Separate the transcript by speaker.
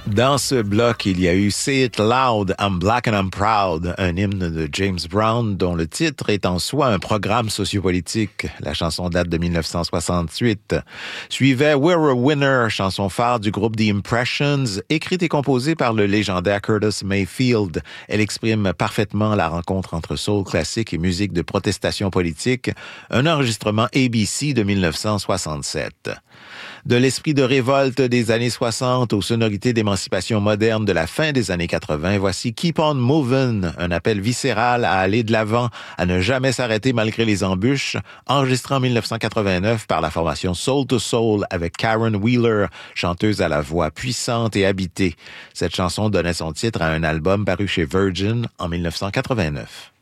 Speaker 1: Dans ce bloc, il y a eu Say It Loud, I'm Black and I'm Proud, un hymne de James Brown dont le titre est en soi un programme sociopolitique. La chanson date de 1968. Suivait We're a Winner, chanson phare du groupe The Impressions, écrite et composée par le légendaire Curtis Mayfield. Elle exprime parfaitement la rencontre entre soul classique et musique de protestation politique, un enregistrement ABC de 1967. De l'esprit de révolte des années 60 aux sonorités d'émancipation moderne de la fin des années 80, voici Keep on Movin', un appel viscéral à aller de l'avant, à ne jamais s'arrêter malgré les embûches, enregistré en 1989 par la formation Soul to Soul avec Karen Wheeler, chanteuse à la voix puissante et habitée. Cette chanson donnait son titre à un album paru chez Virgin en 1989.